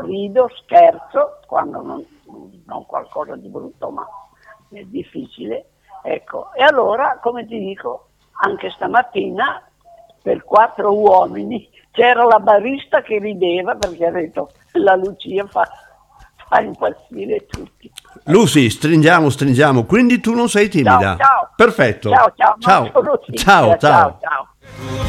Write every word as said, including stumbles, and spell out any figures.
rido, scherzo, quando non, non qualcosa di brutto, ma è difficile, ecco. E allora, come ti dico, anche stamattina per quattro uomini c'era la barista che rideva perché ha detto la Lucia fa, fa impazzire tutti. Lucy, stringiamo, stringiamo, quindi tu non sei timida. Ciao, ciao. Perfetto. Ciao, ciao. Ciao, Non sono timida. ciao, ciao. Ciao, ciao.